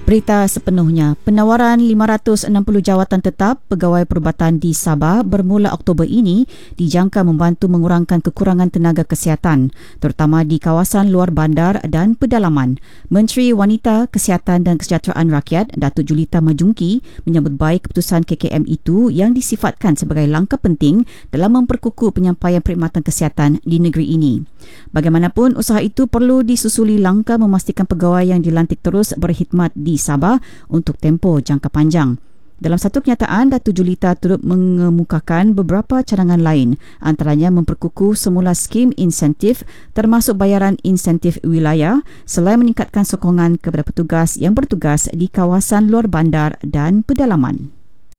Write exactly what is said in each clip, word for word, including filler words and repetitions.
Berita sepenuhnya, penawaran lima ratus enam puluh jawatan tetap pegawai perubatan di Sabah bermula Oktober ini dijangka membantu mengurangkan kekurangan tenaga kesihatan, terutama di kawasan luar bandar dan pedalaman. Menteri Wanita, Kesihatan dan Kesejahteraan Rakyat, Datuk Julita Majungki, menyambut baik keputusan K K M itu yang disifatkan sebagai langkah penting dalam memperkukuh penyampaian perkhidmatan kesihatan di negeri ini. Bagaimanapun, usaha itu perlu disusuli langkah memastikan pegawai yang dilantik terus berkhidmat di Sabah untuk tempoh jangka panjang. Dalam satu kenyataan, Datuk Julita turut mengemukakan beberapa cadangan lain, antaranya memperkukuh semula skim insentif termasuk bayaran insentif wilayah selain meningkatkan sokongan kepada petugas yang bertugas di kawasan luar bandar dan pedalaman.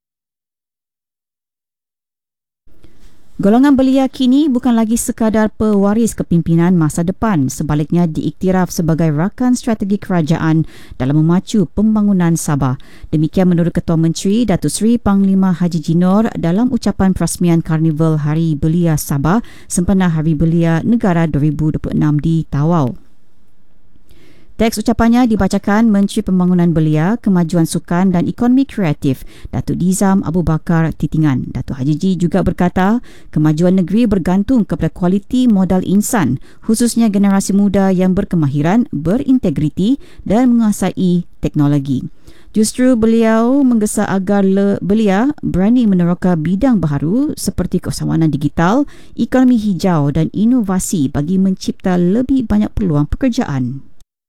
Golongan belia kini bukan lagi sekadar pewaris kepimpinan masa depan, sebaliknya diiktiraf sebagai rakan strategi kerajaan dalam memacu pembangunan Sabah. Demikian menurut Ketua Menteri Datuk Seri Panglima Haji Jinor dalam ucapan perasmian Karnival Hari Belia Sabah sempena Hari Belia Negara dua ribu dua puluh enam di Tawau. Teks ucapannya dibacakan Menteri Pembangunan Belia, Kemajuan Sukan dan Ekonomi Kreatif, Datuk Dizam Abu Bakar Titingan. Datuk Haji Ji juga berkata, kemajuan negeri bergantung kepada kualiti modal insan, khususnya generasi muda yang berkemahiran, berintegriti dan menguasai teknologi. Justru beliau menggesa agar le belia berani meneroka bidang baharu seperti keusahawanan digital, ekonomi hijau dan inovasi bagi mencipta lebih banyak peluang pekerjaan.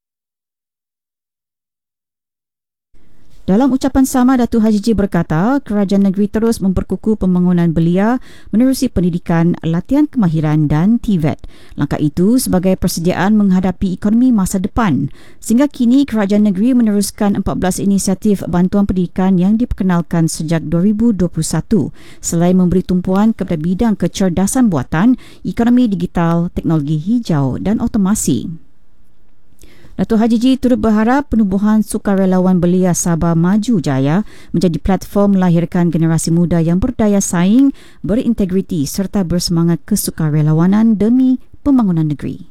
Dalam ucapan sama, Datuk Haji Ji berkata, kerajaan negeri terus memperkukuh pembangunan belia menerusi pendidikan, latihan kemahiran dan T V E T. Langkah itu sebagai persediaan menghadapi ekonomi masa depan. Sehingga kini, kerajaan negeri meneruskan empat belas inisiatif bantuan pendidikan yang diperkenalkan sejak dua ribu dua puluh satu, selain memberi tumpuan kepada bidang kecerdasan buatan, ekonomi digital, teknologi hijau dan otomasi. Datuk Haji Ji turut berharap penubuhan sukarelawan belia Sabah Maju Jaya menjadi platform melahirkan generasi muda yang berdaya saing, berintegriti serta bersemangat kesukarelawanan demi pembangunan negeri.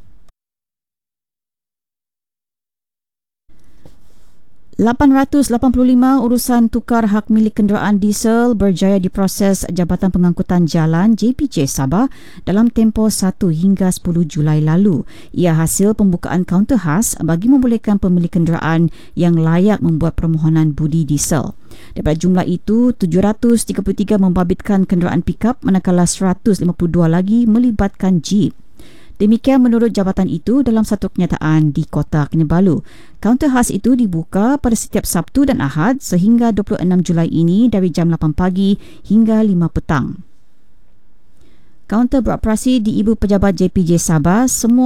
lapan ratus lapan puluh lima urusan tukar hak milik kenderaan diesel berjaya diproses Jabatan Pengangkutan Jalan J P J Sabah dalam tempoh satu hingga sepuluh Julai lalu. Ia hasil pembukaan kaunter khas bagi membolehkan pemilik kenderaan yang layak membuat permohonan budi diesel. Daripada jumlah itu, tujuh ratus tiga puluh tiga membabitkan kenderaan pikap manakala seratus lima puluh dua lagi melibatkan jeep. Demikian menurut jabatan itu dalam satu kenyataan di Kota Kinabalu. Kaunter khas itu dibuka pada setiap Sabtu dan Ahad sehingga dua puluh enam Julai ini dari jam lapan pagi hingga lima petang. Kaunter beroperasi di Ibu Pejabat J P J Sabah. Semua